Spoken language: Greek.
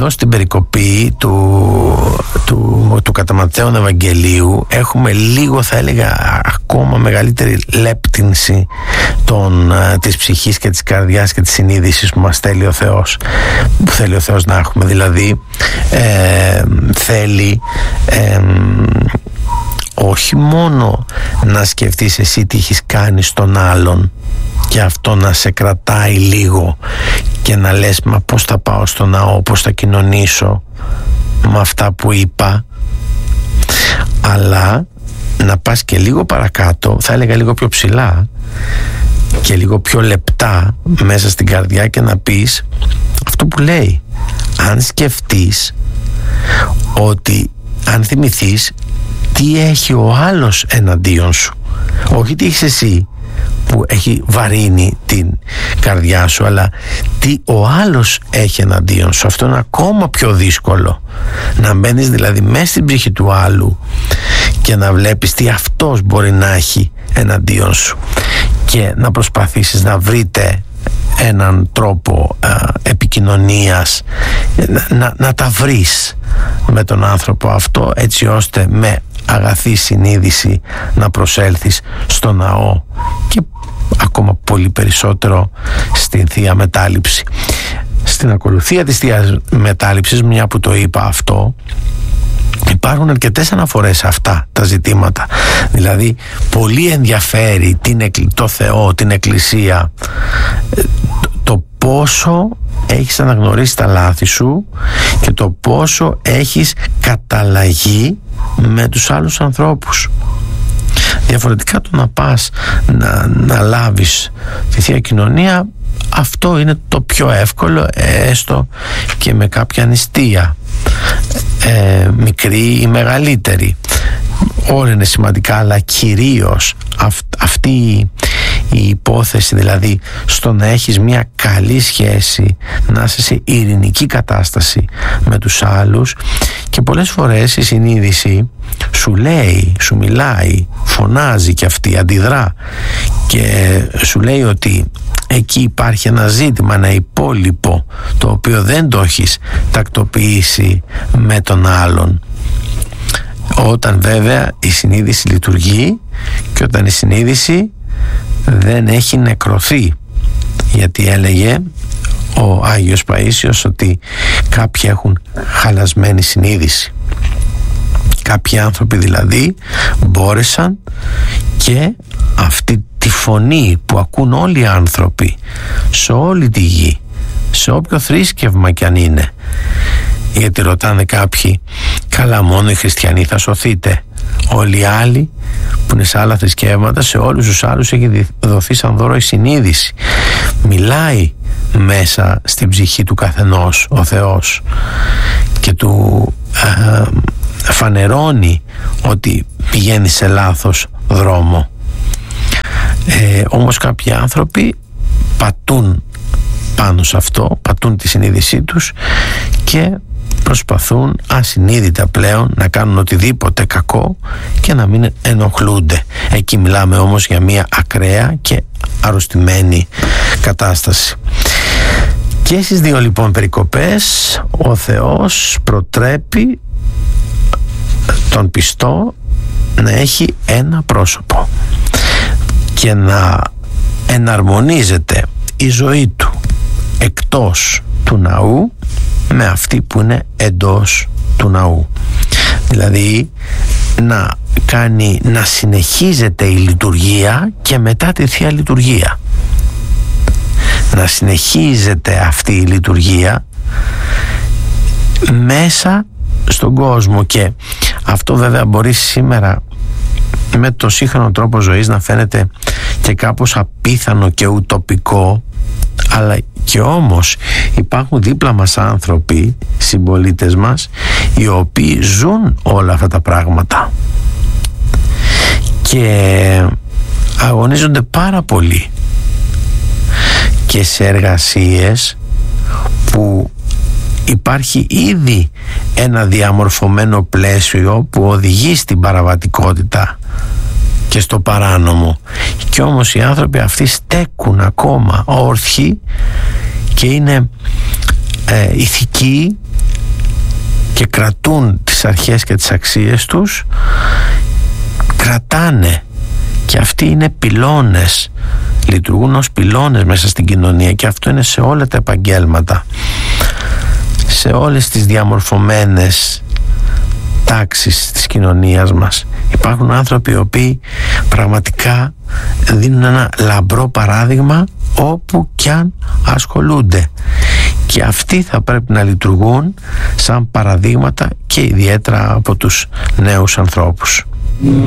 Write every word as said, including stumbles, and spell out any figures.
εδώ στην περικοπή του, του, του κατά Ματθαίον Ευαγγελίου έχουμε λίγο, θα έλεγα, ακόμα μεγαλύτερη λέπτυνση των, της ψυχής και της καρδιάς και της συνείδησης που μας θέλει ο Θεός, που θέλει ο Θεός να έχουμε. Δηλαδή ε, θέλει ε, όχι μόνο να σκεφτείς εσύ τι έχεις κάνει στον άλλον και αυτό να σε κρατάει λίγο και να λες μα πώς θα πάω στο ναό, πώς θα κοινωνήσω με αυτά που είπα, αλλά να πας και λίγο παρακάτω, θα έλεγα λίγο πιο ψηλά και λίγο πιο λεπτά μέσα στην καρδιά και να πεις αυτό που λέει. Αν σκεφτείς ότι, αν θυμηθείς τι έχει ο άλλος εναντίον σου, όχι τι έχεις εσύ που έχει βαρύνει την καρδιά σου, αλλά τι ο άλλος έχει εναντίον σου. Αυτό είναι ακόμα πιο δύσκολο, να μπαίνεις δηλαδή μέσα στην ψυχή του άλλου και να βλέπεις τι αυτός μπορεί να έχει εναντίον σου και να προσπαθήσεις να βρείτε έναν τρόπο α, επικοινωνίας, να, να, να τα βρεις με τον άνθρωπο αυτό, έτσι ώστε με αγαθή συνείδηση να προσέλθεις στο ναό και ακόμα πολύ περισσότερο στην Θεία Μετάληψη. Στην ακολουθία της Θείας Μετάληψης, μια που το είπα αυτό, υπάρχουν αρκετές αναφορές σε αυτά τα ζητήματα. Δηλαδή πολύ ενδιαφέρει την, το Θεό, την Εκκλησία, το πόσο έχεις αναγνωρίσει τα λάθη σου και το πόσο έχεις καταλλαγεί με τους άλλους ανθρώπους. Διαφορετικά το να πας να, να λάβεις τη Θεία Κοινωνία, αυτό είναι το πιο εύκολο, έστω και με κάποια νηστεία, ε, μικρή ή μεγαλύτερη, όλα είναι σημαντικά, αλλά κυρίως αυ, αυτή η, η υπόθεση, δηλαδή στο να έχεις μια καλή σχέση, να είσαι σε ειρηνική κατάσταση με τους άλλους, και πολλές φορές η συνείδηση σου λέει, σου μιλάει, φωνάζει και αυτή, αντιδρά και σου λέει ότι εκεί υπάρχει ένα ζήτημα, ένα υπόλοιπο το οποίο δεν το έχεις τακτοποιήσει με τον άλλον. Όταν βέβαια η συνείδηση λειτουργεί και όταν η συνείδηση δεν έχει νεκρωθεί, γιατί έλεγε ο Άγιος Παΐσιος ότι κάποιοι έχουν χαλασμένη συνείδηση. Κάποιοι άνθρωποι δηλαδή μπόρεσαν και αυτή τη φωνή που ακούν όλοι οι άνθρωποι σε όλη τη γη, σε όποιο θρήσκευμα κι αν είναι, γιατί ρωτάνε κάποιοι, καλά μόνο οι χριστιανοί θα σωθείτε? Όλοι οι άλλοι που είναι σε άλλα θρησκεύματα, σε όλους τους άλλους έχει δοθεί σαν δώρο η συνείδηση. Μιλάει μέσα στην ψυχή του καθενός ο Θεός και του ε, φανερώνει ότι πηγαίνει σε λάθος δρόμο. Ε, όμως κάποιοι άνθρωποι πατούν πάνω σε αυτό, πατούν τη συνείδησή τους και προσπαθούν ασυνείδητα πλέον να κάνουν οτιδήποτε κακό και να μην ενοχλούνται. Εκεί μιλάμε όμως για μια ακραία και αρρωστημένη κατάσταση. Και στις δύο λοιπόν περικοπές ο Θεός προτρέπει τον πιστό να έχει ένα πρόσωπο και να εναρμονίζεται η ζωή του εκτός του ναού με αυτή που είναι εντός του ναού. Δηλαδή να κάνει να συνεχίζεται η λειτουργία και μετά τη Θεία Λειτουργία. Να συνεχίζεται αυτή η λειτουργία μέσα στον κόσμο, και αυτό βέβαια μπορεί σήμερα με το σύγχρονο τρόπο ζωής να φαίνεται και κάπως απίθανο και ουτοπικό, αλλά και όμως υπάρχουν δίπλα μας άνθρωποι, συμπολίτες μας, οι οποίοι ζουν όλα αυτά τα πράγματα και αγωνίζονται πάρα πολύ και σε εργασίες που υπάρχει ήδη ένα διαμορφωμένο πλαίσιο που οδηγεί στην παραβατικότητα και στο παράνομο, και όμως οι άνθρωποι αυτοί στέκουν ακόμα όρθιοι και είναι ε, ηθικοί, και κρατούν τις αρχές και τις αξίες τους, κρατάνε, και αυτοί είναι πυλώνες, λειτουργούν ως πυλώνες μέσα στην κοινωνία, και αυτό είναι σε όλα τα επαγγέλματα, σε όλες τις διαμορφωμένες τάξεις της κοινωνίας μας. Υπάρχουν άνθρωποι οι οποίοι πραγματικά δίνουν ένα λαμπρό παράδειγμα όπου κι αν ασχολούνται, και αυτοί θα πρέπει να λειτουργούν σαν παραδείγματα, και ιδιαίτερα από τους νέους ανθρώπους.